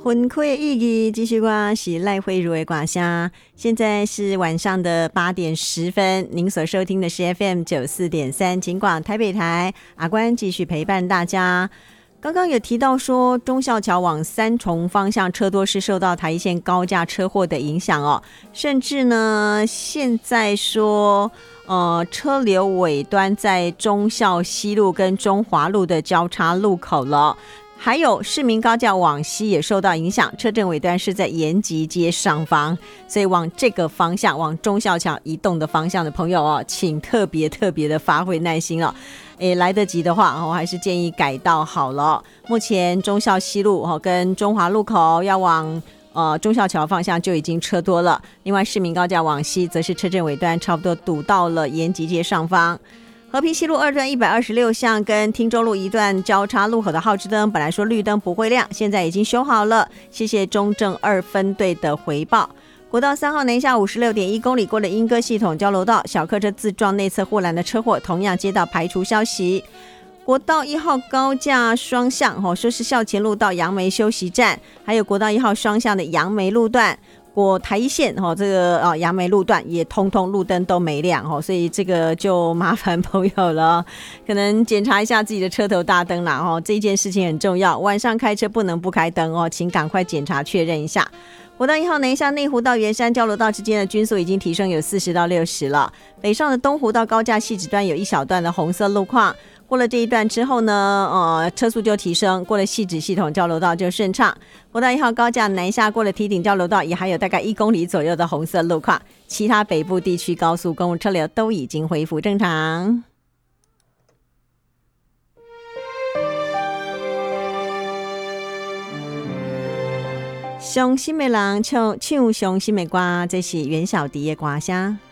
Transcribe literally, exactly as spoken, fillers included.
分开的意义，继续歌是赖慧如的歌声。现在是晚上的八点十分，您所收听的是 F M 九四点三警广台北台，阿关继续陪伴大家。刚刚有提到说，忠孝桥往三重方向车多是受到台一线高架车祸的影响哦，甚至呢，现在说。呃，车流尾端在忠孝西路跟中华路的交叉路口了，还有市民高架往西也受到影响，车阵尾端是在延吉街上方，所以往这个方向，往忠孝桥移动的方向的朋友哦，请特别特别的发挥耐心了。诶，来得及的话，我还是建议改道好了。目前忠孝西路跟中华路口要往呃，忠孝桥方向就已经车多了，另外市民高架往西则是车阵尾端差不多堵到了延吉街上方。和平西路二段一百二十六巷跟汀州路一段交叉路口的号志灯本来说绿灯不会亮，现在已经修好了，谢谢中正二分队的回报。国道三号南下五十六点一公里过了莺歌系统交流道，小客车自撞内侧护栏的车祸同样接到排除消息。国道一号高架双向、哦、说是校前路到杨梅休息站，还有国道一号双向的杨梅路段，国台一线、哦、这个、哦、杨梅路段也通通路灯都没亮、哦、所以这个就麻烦朋友了，可能检查一下自己的车头大灯啦、哦、这件事情很重要，晚上开车不能不开灯哦，请赶快检查确认一下。国道一号南下内湖到圆山交流道之间的均速已经提升有四十到六十了，北上的东湖到高架汐止端有一小段的红色路况，过了这一段之后呢，呃，车速就提升，过了汐止系统交流道就顺畅。国道一号高架南下过了堤顶交流道，也还有大概一公里左右的红色路况，其他北部地区高速公路车流都已经恢复正常。伤心的人唱唱伤心的歌，这是袁小迪的歌声。